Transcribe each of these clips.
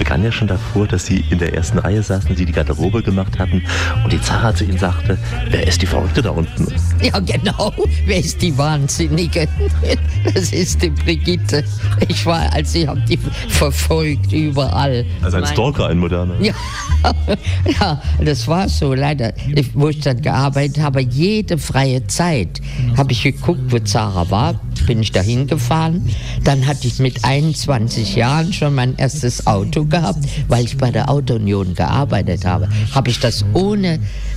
begann ja schon davor, dass Sie in der ersten Reihe saßen, Sie die Garderobe gemacht hatten und die Zara zu Ihnen sagte, wer ist die Verrückte da unten? Ja, genau. Wer ist die Wahnsinnige? Das ist die Brigitte. Ich habe die verfolgt überall. Also ein Stalker, ein moderner. Ja, ja, das war so leider. Wo ich dann gearbeitet habe, jede freie Zeit habe ich geguckt, wo Zara war. Bin ich dahin gefahren. Dann hatte ich mit 21 Jahren schon mein erstes Auto gehabt, weil ich bei der Auto-Union gearbeitet habe. Habe ich das ohne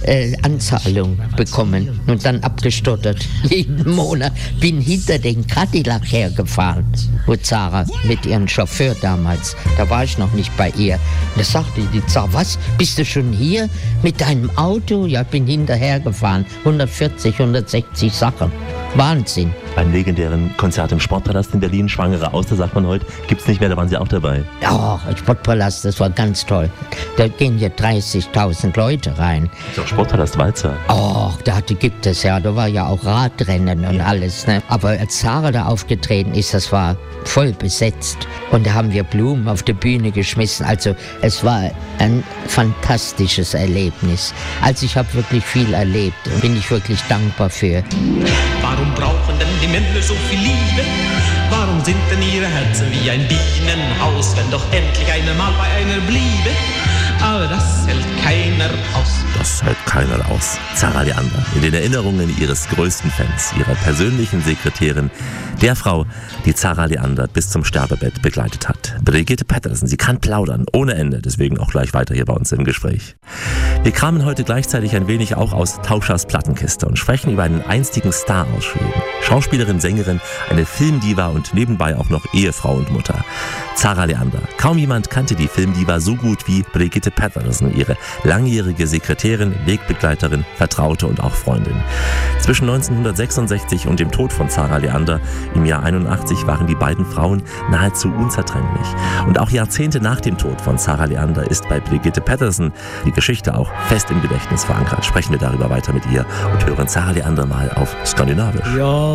Anzahlung bekommen und dann abgestottert. Jeden Monat bin hinter den Cadillac hergefahren, wo Zara mit ihrem Chauffeur damals, da war ich noch nicht bei ihr. Und da sagte die Zara, was, bist du schon hier mit deinem Auto? Ja, ich bin hinterhergefahren, 140, 160 Sachen. Wahnsinn. Beim legendären Konzert im Sportpalast in Berlin, Schwangere aus, da sagt man heute, gibt's nicht mehr, da waren Sie auch dabei. Ja, Sportpalast, das war ganz toll. Da gehen ja 30.000 Leute rein. Ist auch Sportpalast Walzer. Oh, da gibt es ja, da war ja auch Radrennen und alles, ne? Aber als Zara da aufgetreten ist, das war voll besetzt. Und da haben wir Blumen auf die Bühne geschmissen. Also es war ein fantastisches Erlebnis. Also ich habe wirklich viel erlebt und bin ich wirklich dankbar für. Warum brauchen denn die Männer so viel Liebe? Warum sind denn ihre Herzen wie ein Bienenhaus, wenn doch endlich einer mal bei einer bliebe? Aber das hält keiner aus. Das hält keiner aus. Zara Leander, in den Erinnerungen ihres größten Fans, ihrer persönlichen Sekretärin, der Frau, die Zara Leander bis zum Sterbebett begleitet hat. Brigitte Patterson, sie kann plaudern, ohne Ende, deswegen auch gleich weiter hier bei uns im Gespräch. Wir kramen heute gleichzeitig ein wenig auch aus Tauschers Plattenkiste und sprechen über einen einstigen Star aus Schweden. Schauspielerin, Sängerin, eine Filmdiva und nebenbei auch noch Ehefrau und Mutter. Zara Leander. Kaum jemand kannte die Filmdiva so gut wie Brigitte Patterson, ihre langjährige Sekretärin, Wegbegleiterin, Vertraute und auch Freundin. Zwischen 1966 und dem Tod von Zara Leander im Jahr 81 waren die beiden Frauen nahezu unzertrennlich. Und auch Jahrzehnte nach dem Tod von Zara Leander ist bei Brigitte Patterson die Geschichte auch fest im Gedächtnis verankert. Sprechen wir darüber weiter mit ihr und hören Zara Leander mal auf Skandinavisch. Ja.